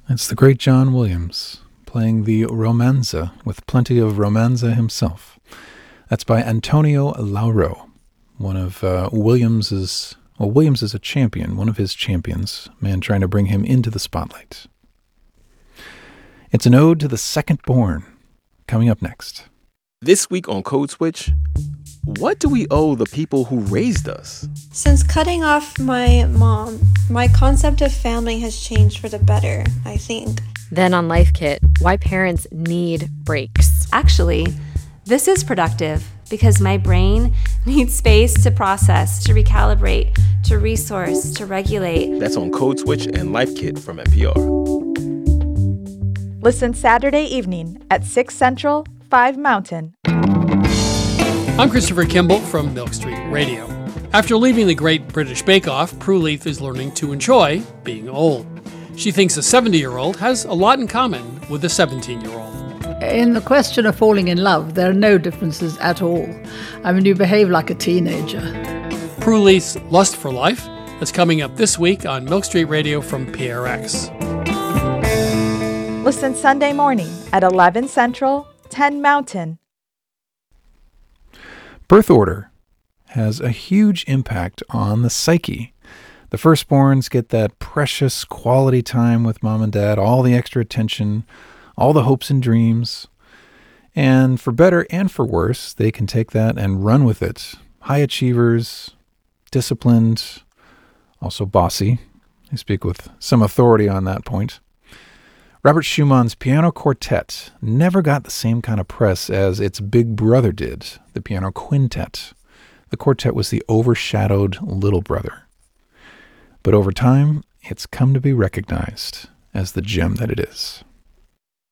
It's the great John Williams playing the Romanza with plenty of Romanza himself. That's by Antonio Lauro, one of Williams' Williams is a champion, one of his champions, man trying to bring him into the spotlight. It's an ode to the second born, coming up next. This week on Code Switch, what do we owe the people who raised us? Since cutting off my mom, my concept of family has changed for the better, I think. Then on Life Kit, why parents need breaks. Actually, this is productive because my brain needs space to process, to recalibrate, to resource, to regulate. That's on Code Switch and Life Kit from NPR. Listen Saturday evening at 6 Central, 5 Mountain. I'm Christopher Kimball from Milk Street Radio. After leaving the Great British Bake Off, Prue Leith is learning to enjoy being old. She thinks a 70-year-old has a lot in common with a 17-year-old. In the question of falling in love, there are no differences at all. I mean, you behave like a teenager. Prue Leith's Lust for Life is coming up this week on Milk Street Radio from PRX. Listen Sunday morning at 11 Central, 10 Mountain. Birth order has a huge impact on the psyche. The firstborns get that precious quality time with mom and dad, all the extra attention, all the hopes and dreams. And for better and for worse, they can take that and run with it. High achievers, disciplined, also bossy. I speak with some authority on that point. Robert Schumann's piano quartet never got the same kind of press as its big brother did, the piano quintet. The quartet was the overshadowed little brother. But over time, it's come to be recognized as the gem that it is.